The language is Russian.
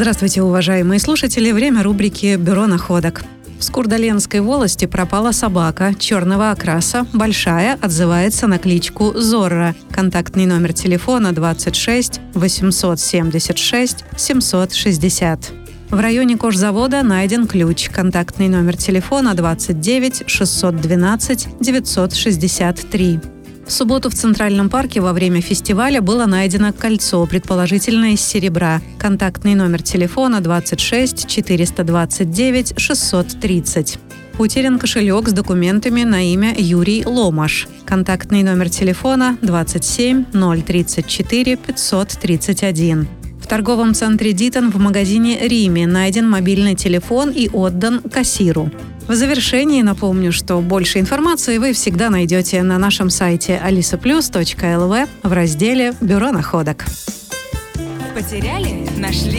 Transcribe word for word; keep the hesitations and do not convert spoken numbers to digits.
Здравствуйте, уважаемые слушатели. Время рубрики «Бюро находок». В Скурдаленской волости пропала собака черного окраса, большая, отзывается на кличку Зорро. Контактный номер телефона двадцать шесть восемьсот семьдесят шесть семьсот шестьдесят. В районе кожзавода найден ключ. Контактный номер телефона двадцать девять шестьсот двенадцать девятьсот шестьдесят три. В субботу в Центральном парке во время фестиваля было найдено кольцо, предположительно из серебра. Контактный номер телефона двадцать шесть четыреста двадцать девять шестьсот тридцать. Утерян кошелек с документами на имя Юрий Ломаш. Контактный номер телефона двадцать семь ноль тридцать четыре пятьсот тридцать один. В торговом центре «Дитон» в магазине «Риме» найден мобильный телефон и отдан кассиру. В завершении напомню, что больше информации вы всегда найдете на нашем сайте алиса плюс точка эл ви в разделе «Бюро находок». Потеряли? Нашли?